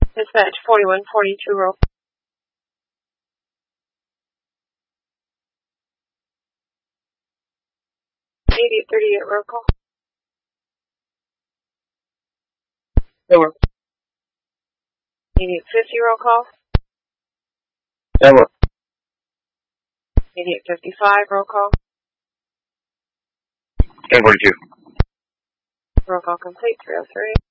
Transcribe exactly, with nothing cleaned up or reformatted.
Dispatch forty-one forty-two, roll. eighty-eight thirty-eight, roll call. Over. eighty-eight fifty, roll call. Over. eighty-eight fifty-five, roll call. ten forty-two. Roll call complete, three oh three.